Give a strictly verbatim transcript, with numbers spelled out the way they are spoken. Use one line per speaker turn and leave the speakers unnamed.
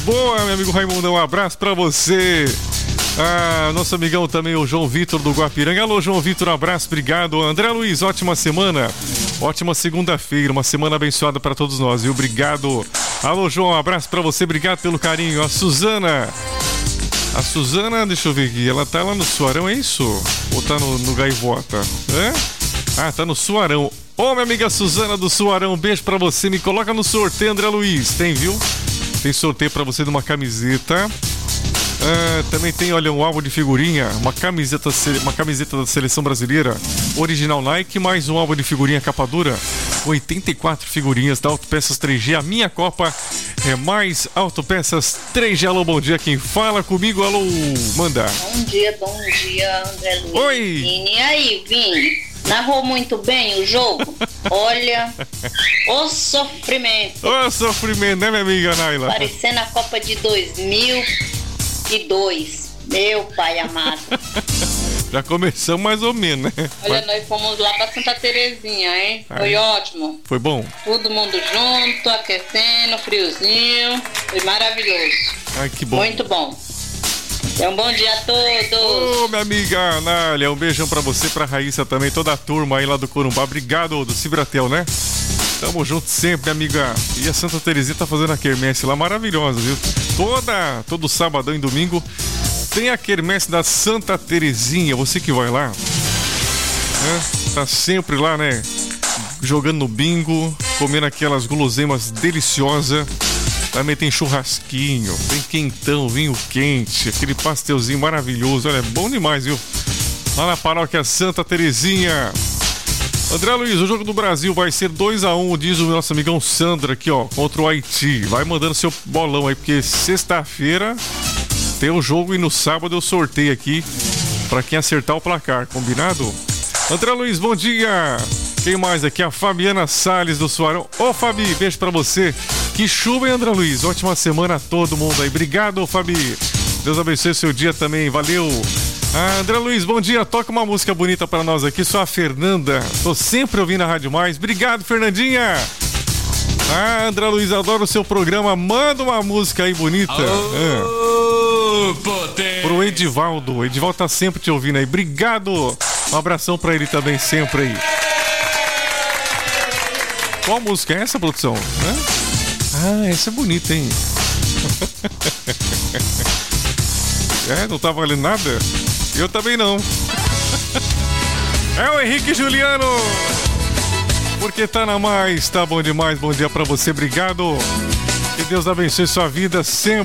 Boa, meu amigo Raimundo, um abraço pra você. Ah, nosso amigão também, o João Vitor do Guapiranga. Alô, João Vitor, um abraço, obrigado. André Luiz, ótima semana. Ótima segunda-feira, uma semana abençoada pra todos nós, viu? Obrigado. Alô, João, um abraço pra você, obrigado pelo carinho. A Suzana. A Suzana, deixa eu ver aqui, ela tá lá no Suarão, é isso? Ou tá no, no Gaivota? É? Ah, tá no Suarão. Ô, minha amiga Suzana do Suarão, um beijo pra você. Me coloca no sorteio, André Luiz. Tem, viu? Tem sorteio pra você de uma camiseta. Ah, também tem, olha, um álbum de figurinha, uma camiseta, uma camiseta da Seleção Brasileira, original Nike, mais um álbum de figurinha capa dura, oitenta e quatro figurinhas da Autopeças três G. A minha Copa é mais Autopeças três G. Alô, bom dia, quem fala comigo? Alô, manda.
Bom dia, bom dia, André Luiz.
Oi.
Vini. E aí, Vini? Narrou muito bem o jogo? Olha, o sofrimento.
O sofrimento, né, minha amiga Naila?
Parecendo a Copa de dois mil e dois. Meu pai amado.
Já começamos mais ou menos, né?
Olha, nós fomos lá pra Santa Terezinha, hein? Foi
Ai.
ótimo.
Foi bom?
Todo mundo junto, aquecendo, friozinho. Foi maravilhoso.
Ai, que bom.
Muito bom. É um bom dia a todos.
Ô, minha amiga Anália, um beijão pra você, pra Raíssa também, toda a turma aí lá do Corumbá. Obrigado, do Cibratel, né? Tamo junto sempre, minha amiga. E a Santa Terezinha tá fazendo a quermesse lá, maravilhosa, viu? Toda, todo sabadão e domingo tem a quermesse da Santa Terezinha. Você que vai lá, né? Tá sempre lá, né? Jogando no bingo, comendo aquelas guloseimas deliciosas. Também tem churrasquinho, tem quentão, vinho quente, aquele pastelzinho maravilhoso. Olha, é bom demais, viu? Lá na paróquia Santa Terezinha. André Luiz, o jogo do Brasil vai ser dois a um, diz o nosso amigão Sandro aqui, ó, contra o Haiti. Vai mandando seu bolão aí, porque sexta-feira tem o jogo e no sábado eu sorteio aqui pra quem acertar o placar, combinado? André Luiz, bom dia! Quem mais aqui? A Fabiana Salles do Suarão. Ô, Fabi, beijo pra você. Que chuva, hein, André Luiz? Ótima semana a todo mundo aí. Obrigado, Fabi. Deus abençoe seu dia também. Valeu. Ah, André Luiz, bom dia. Toca uma música bonita pra nós aqui. Sou a Fernanda. Tô sempre ouvindo a Rádio Mais. Obrigado, Fernandinha. Ah, André Luiz, adoro o seu programa. Manda uma música aí bonita.
Alô, potência.
Pro Edivaldo. O Edivaldo tá sempre te ouvindo aí. Obrigado. Um abração pra ele também sempre aí. Qual música é essa, produção? Hã? Ah, essa é bonita, hein? É, não tá valendo nada? Eu também não. É o Henrique Juliano. Porque tá na mais, tá bom demais. Bom dia pra você, obrigado. Que Deus abençoe sua vida sempre.